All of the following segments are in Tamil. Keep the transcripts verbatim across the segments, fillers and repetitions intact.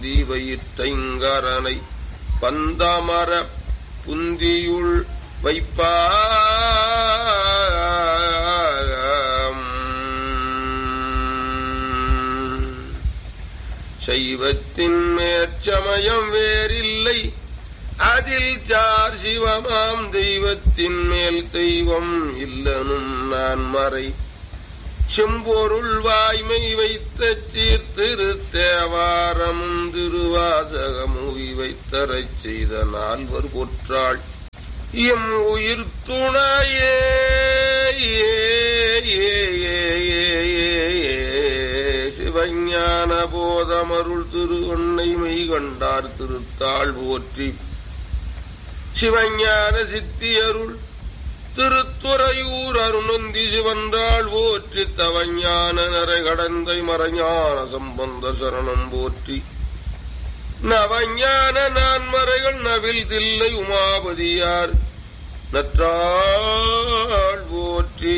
தீவயிற்றைங்கரனை பந்தமர புந்தியுள் வைப்பாம். சைவத்தின் மேற்சமயம் வேறில்லை அதில் சார் சிவமாம் தெய்வத்தின் மேல் தெய்வம் இல்லனும் நான் மறை செம்பொருள் வாய்மை வைத்த சீர்திருத்தேவாரமும் திருவாசகமுவி வைத்தரச் செய்த நால்வர் பொற்றாள் எம் உயிர் துணையே. சிவஞான போதமருள் திருவண்ணை மெய் கண்டார் திருத்தாள் போற்றி. சிவஞான சித்தியருள் திருத்துறையூர் அருணந்தி சிவன்றாள் போற்றி. தவஞான நரை கடந்தை மறைஞான சம்பந்த சரணம் போற்றி. நவஞான நான்மறைகள் நவில் தில்லை உமாபதியார் நற்றாள் போற்றி.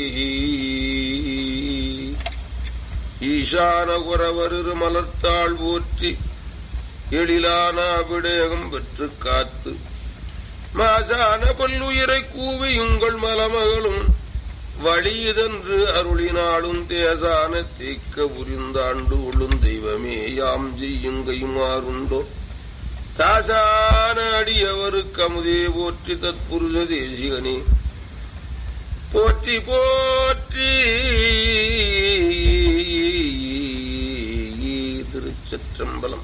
ஈசான குரவரு மலர்த்தாள் போற்றி. எழிலான அபிடேகம் பெற்று காத்து மாசான பல்லுயிரை கூவி உங்கள் மலமகளும் வழியதென்று அருளினாலும் தேசான தீக்க புரிந்தாண்டு உள்ளும் தெய்வமே யாம் செய்யுங்கையுமாறுண்டோ. தாசான அடியவருக்கு அமுதே போற்றி. தத்புருஷ தேசிகனே போற்றி போற்றி. திருச்சிற்றம்பலம்.